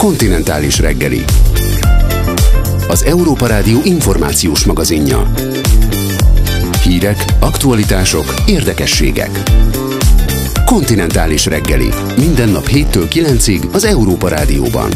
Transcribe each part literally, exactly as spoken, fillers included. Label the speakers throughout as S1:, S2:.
S1: Kontinentális reggeli. Az Európa Rádió információs magazinja. Hírek, aktualitások, érdekességek. Kontinentális reggeli. Minden nap héttől kilencig az Európa Rádióban.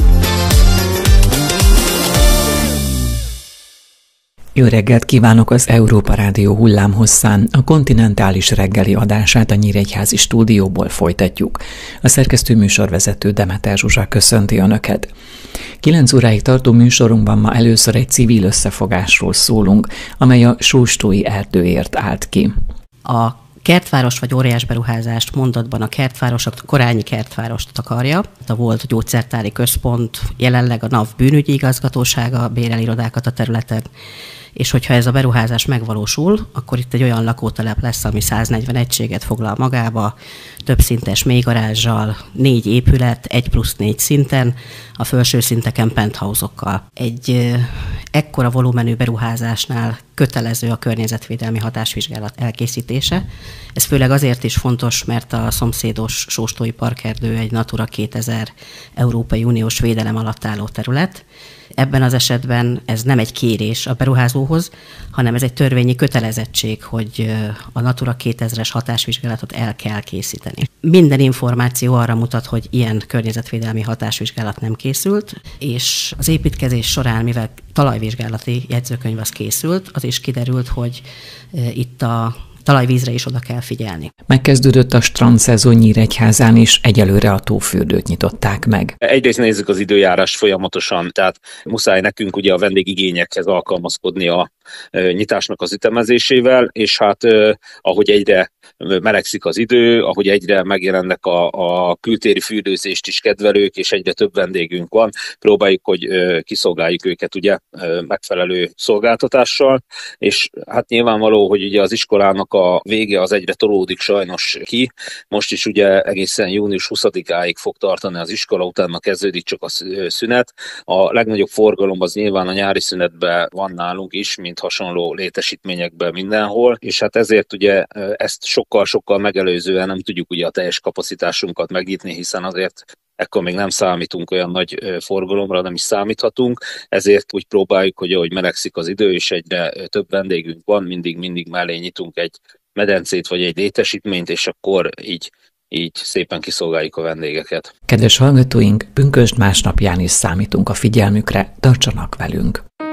S2: Jó reggelt kívánok az Európa Rádió hullámhosszán. A kontinentális reggeli adását a Nyíregyházi stúdióból folytatjuk. A szerkesztő műsorvezető Demeter Zsuzsa köszönti Önöket. Kilenc óráig tartó műsorunkban ma először egy civil összefogásról szólunk, amely a sóstói erdőért állt ki.
S3: A kertváros vagy óriás beruházást mondatban a kertváros, a korányi kertvárost takarja. A volt a gyógyszertári központ, jelenleg a NAV bűnügyi igazgatósága bérel irodákat a területen, és hogyha ez a beruházás megvalósul, akkor itt egy olyan lakótelep lesz, ami száznegyven egységet foglal magába, többszintes mélygarázsal, négy épület, egy plusz négy szinten, a felső szinteken penthouse-okkal. Egy ekkora volumenű beruházásnál kötelező a környezetvédelmi hatásvizsgálat elkészítése. Ez főleg azért is fontos, mert a szomszédos sóstói parkerdő egy Natura kétezer Európai Uniós védelem alatt álló terület. Ebben az esetben ez nem egy kérés a beruházóhoz, hanem ez egy törvényi kötelezettség, hogy a Natura kétezres hatásvizsgálatot el kell készíteni. Minden információ arra mutat, hogy ilyen környezetvédelmi hatásvizsgálat nem készült, és az építkezés során, mivel talajvizsgálati jegyzőkönyv az készült, az is kiderült, hogy itt a talajvízre is oda kell figyelni.
S2: Megkezdődött a strandszezon Nyíregyházán is, egyelőre a tófürdőt nyitották meg.
S4: Egyrészt nézzük az időjárás folyamatosan, tehát muszáj nekünk ugye a vendégigényekhez alkalmazkodni a nyitásnak az ütemezésével, és hát ahogy egyre melegszik az idő, ahogy egyre megjelennek a, a kültéri fürdőzést is kedvelők, és egyre több vendégünk van, próbáljuk, hogy kiszolgáljuk őket ugye megfelelő szolgáltatással, és hát nyilvánvaló, hogy ugye az iskolának a vége az egyre tolódik sajnos ki. Most is ugye egészen június huszadikáig fog tartani az iskola, utána kezdődik csak a szünet. A legnagyobb forgalom az nyilván a nyári szünetben van nálunk is, mint hasonló létesítményekben mindenhol, és hát ezért ugye ezt sokkal-sokkal megelőzően nem tudjuk ugye a teljes kapacitásunkat megnyitni, hiszen azért ekkor még nem számítunk olyan nagy forgalomra, nem is számíthatunk, ezért úgy próbáljuk, hogy ahogy melegszik az idő, és egyre több vendégünk van, mindig-mindig mellé nyitunk egy medencét vagy egy létesítményt, és akkor így így szépen kiszolgáljuk a vendégeket.
S2: Kedves hallgatóink, pünkösd másnapján is számítunk a figyelmükre, tartsanak velünk!